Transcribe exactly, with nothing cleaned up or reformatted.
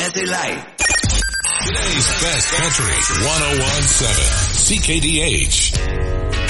that they like. Today's best country, one oh one point seven C K D H.